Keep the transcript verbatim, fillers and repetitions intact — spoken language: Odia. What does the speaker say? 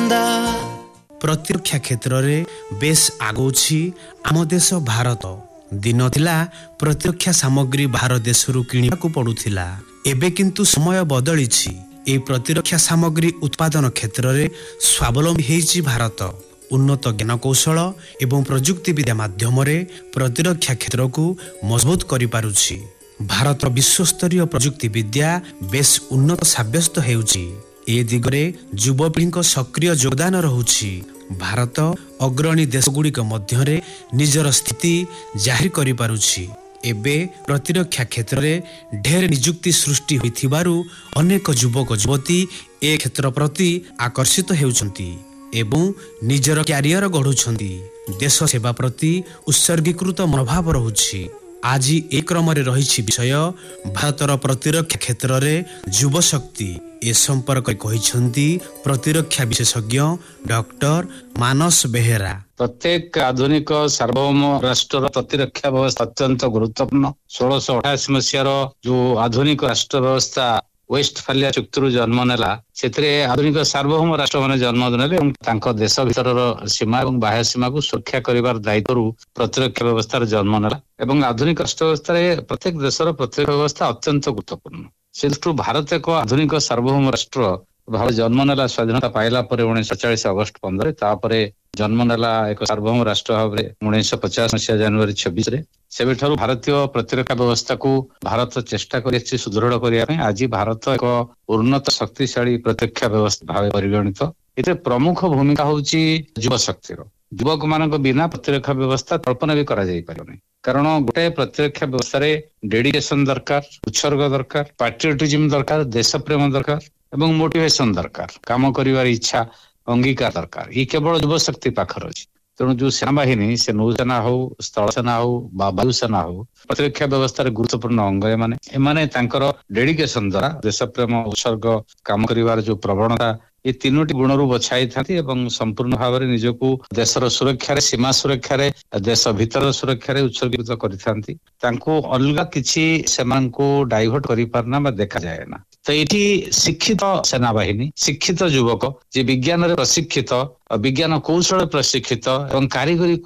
ଚାନ୍ଦା। ପ୍ରତିରକ୍ଷା କ୍ଷେତ୍ରରେ ବେଶ ଆଗଉଛି ଆମ ଦେଶ ଭାରତ। ଦିନ ଥିଲା ପ୍ରତିରକ୍ଷା ସାମଗ୍ରୀ ବାହାର ଦେଶରୁ କିଣିବାକୁ ପଡୁଥିଲା। ଏବେ କିନ୍ତୁ ସମୟ ବଦଳିଛି। ଏହି ପ୍ରତିରକ୍ଷା ସାମଗ୍ରୀ ଉତ୍ପାଦନ କ୍ଷେତ୍ରରେ ସ୍ୱାବଲମ୍ବୀ ହେଇଛି ଭାରତ। ଉନ୍ନତ ଜ୍ଞାନକୌଶଳ ଏବଂ ପ୍ରଯୁକ୍ତିବିଦ୍ୟା ମାଧ୍ୟମରେ ପ୍ରତିରକ୍ଷା କ୍ଷେତ୍ରକୁ ମଜବୁତ କରିପାରୁଛି। ଭାରତ ବିଶ୍ୱସ୍ତରୀୟ ପ୍ରଯୁକ୍ତିବିଦ୍ୟା ବେଶ ଉନ୍ନତ ସାବ୍ୟସ୍ତ ହେଉଛି। ଏ ଦିଗରେ ଯୁବପିଢ଼ିଙ୍କ ସକ୍ରିୟ ଯୋଗଦାନ ରହୁଛି। ଭାରତ ଅଗ୍ରଣୀ ଦେଶଗୁଡ଼ିକ ମଧ୍ୟରେ ନିଜର ସ୍ଥିତି ଜାହିର କରିପାରୁଛି। ଏବେ ପ୍ରତିରକ୍ଷା କ୍ଷେତ୍ରରେ ଢେର ନିଯୁକ୍ତି ସୃଷ୍ଟି ହୋଇଥିବାରୁ ଅନେକ ଯୁବକ ଯୁବତୀ ଏ କ୍ଷେତ୍ର ପ୍ରତି ଆକର୍ଷିତ ହେଉଛନ୍ତି ଏବଂ ନିଜର କ୍ୟାରିୟର ଗଢ଼ୁଛନ୍ତି। ଦେଶ ସେବା ପ୍ରତି ଉତ୍ସର୍ଗୀକୃତ ମନୋଭାବ ରହୁଛି। ଆଜି ଏ କ୍ରମରେ ରହିଛି ବିଷୟ ଭାରତର ପ୍ରତିରକ୍ଷା କ୍ଷେତ୍ରରେ ଯୁବଶକ୍ତି। ଏ ସମ୍ପର୍କରେ କହିଛନ୍ତି ପ୍ରତିରକ୍ଷା ବିଶେଷଜ୍ଞ ଡକ୍ଟର ମାନସ ବେହେରା। ପ୍ରତ୍ୟେକ ଆଧୁନିକ ସାର୍ବଭୌମ ରାଷ୍ଟ୍ରର ପ୍ରତିରକ୍ଷା ବ୍ୟବସ୍ଥା ଅତ୍ୟନ୍ତ ଗୁରୁତ୍ୱପୂର୍ଣ୍ଣ। ଷୋଳଶହ ଅଠାଅଶୀ ମସିହାର ଯୋଉ ଆଧୁନିକ ରାଷ୍ଟ୍ର ବ୍ୟବସ୍ଥା ୱେଷ୍ଟଫାଲିଆ ଚୁକ୍ତିରୁ ଜନ୍ମ ନେଲା, ସେଥିରେ ଆଧୁନିକ ସାର୍ବଭୌମ ରାଷ୍ଟ୍ରମାନେ ଜନ୍ମ ନେଲେ ଏବଂ ତାଙ୍କ ଦେଶ ଭିତରର ସୀମା ଏବଂ ବାହ୍ୟ ସୀମାକୁ ସୁରକ୍ଷା କରିବାର ଦାୟିତ୍ୱରୁ ପ୍ରତିରକ୍ଷା ବ୍ୟବସ୍ଥାର ଜନ୍ମ ନେଲା ଏବଂ ଆଧୁନିକ ରାଷ୍ଟ୍ର ବ୍ୟବସ୍ଥାରେ ପ୍ରତ୍ୟେକ ଦେଶର ପ୍ରତିରକ୍ଷା ବ୍ୟବସ୍ଥା ଅତ୍ୟନ୍ତ ଗୁରୁତ୍ୱପୂର୍ଣ୍ଣ। ସେ ଦୃଷ୍ଟିରୁ ଭାରତ ଏକ ଆଧୁନିକ ସାର୍ବଭୌମ ରାଷ୍ଟ୍ର ଭାବେ ଜନ୍ମ ନେଲା ସ୍ୱାଧୀନତା ପାଇଲା ପରେ ଉଣେଇଶହ ସତଚାଳିଶ ଅଗଷ୍ଟ ପନ୍ଦର। ତାପରେ ଜନ୍ମ ନେଲା ଏକ ସାର୍ବଭୌମ ରାଷ୍ଟ୍ର ଭାବରେ ଉଣେଇଶହ ପଚାଶ ମସିହା ଜାନୁଆରୀ ଛବିଶରେ। ସେବେଠାରୁ ଭାରତୀୟ ପ୍ରତିରକ୍ଷା ବ୍ୟବସ୍ଥାକୁ ଭାରତ ଚେଷ୍ଟା କରିଆସିଛି ସୁଦୃଢ କରିବା ପାଇଁ। ଆଜି ଭାରତ ଏକ ଉନ୍ନତ ଶକ୍ତିଶାଳୀ ପ୍ରତିରକ୍ଷା ବ୍ୟବସ୍ଥା ଭାବେ ପରିଗଣିତ। ଏଥିରେ ପ୍ରମୁଖ ଭୂମିକା ହେଉଛି ଯୁବ ଶକ୍ତିର। ଯୁବକ ମାନଙ୍କ ବିନା ପ୍ରତିରକ୍ଷା ବ୍ୟବସ୍ଥା କଳ୍ପନା ବି କରାଯାଇ ପାରିବନି। କାରଣ ଗୋଟେ ପ୍ରତିରକ୍ଷା ବ୍ୟବସ୍ଥାରେ ଡେଡିକେସନ ଦରକାର, ଉତ୍ସର୍ଗ ଦରକାର, ପାଟ୍ରିଅଟିଜିମ ଦରକାର, ଦେଶ ପ୍ରେମ ଦରକାର ଏବଂ ମୋଟିଭେସନ ଦରକାର। କାମ କରିବାର ଇଚ୍ଛା, ଅଙ୍ଗୀକାର ଦରକାର। ଇଏ କେବଳ ଯୁବଶକ୍ତି ପାଖରେ ଅଛି। ତେଣୁ ଯୋଉ ସେନାବାହିନୀ, ସେ ନୌସେନା ହଉ, ସ୍ଥଳସେନା ହଉ ବା ବାୟୁସେନା ହଉ, ପ୍ରତିରକ୍ଷା ବ୍ୟବସ୍ଥାରେ ଗୁରୁତ୍ୱପୂର୍ଣ୍ଣ ଅଙ୍ଗ ଏମାନେ। ଏମାନେ ତାଙ୍କର ଡେଡିକେସନ ଦ୍ୱାରା ଦେଶପ୍ରେମ, ଉତ୍ସର୍ଗ, କାମ କରିବାର ଯୋଉ ପ୍ରବଣତା, ଏ ତିନୋଟି ଗୁଣରୁ ବଛାଇଥାନ୍ତି ଏବଂ ସମ୍ପୂର୍ଣ୍ଣ ଭାବରେ ନିଜକୁ ଦେଶର ସୁରକ୍ଷାରେ, ସୀମା ସୁରକ୍ଷାରେ, ଦେଶ ଭିତର ସୁରକ୍ଷାରେ ଉତ୍ସର୍ଗୀକୃତ କରିଥାନ୍ତି। ତାଙ୍କୁ ଅଲଗା କିଛି ସେମାନଙ୍କୁ ଡାଇଭର୍ଟ କରିପାରେନା ବା ଦେଖାଯାଏ ନା। ତ ଏଇଠି ଶିକ୍ଷିତ ସେନାବାହିନୀ, ଶିକ୍ଷିତ ଯୁବକ, ଯେ ବିଜ୍ଞାନରେ ପ୍ରଶିକ୍ଷିତ, ବିଜ୍ଞାନ କୌଶଳ ପ୍ରଶିକ୍ଷିତ ଏବଂ କାରିଗରୀ